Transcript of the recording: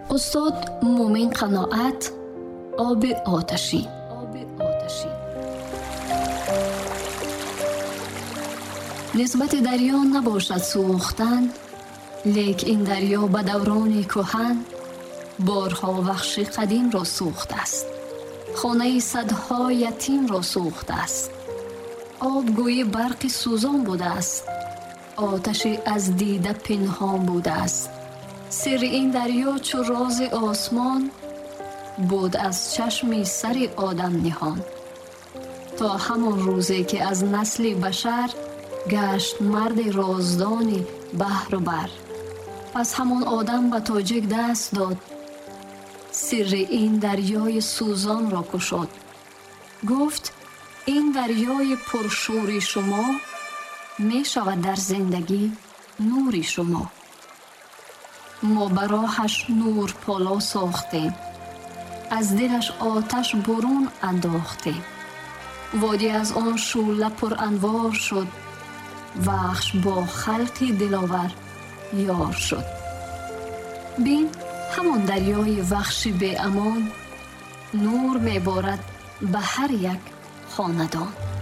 استاد مومن قناعت، آب آتشین. نسبت دریا نباشد سوختن، لیک این دریا به دوران کهن بارها وحش قدیم را سوخته است. خانه صدها یتیم را سوخته است. آب گوی برق سوزان بوده است. آتشی از دیده پنهان بوده است. سر این دریا چو راز آسمان بود از چشم سر آدم نهان. تا همان روزی که از نسل بشر گشت مرد رازدان بحر و بر، پس همان آدم به تاجک دست داد، سر این دریای سوزان را گشود. گفت این دریای پرشوری شما می شود در زندگی نوری شما. ما براهش نور پالا ساختیم، از دلش آتش برون انداختیم. وادی از آن شعله پر انوار شد، وحش با خلق دلاور یار شد. بین همان دریای وحش بی امان نور می بارد به هر یک خاندان.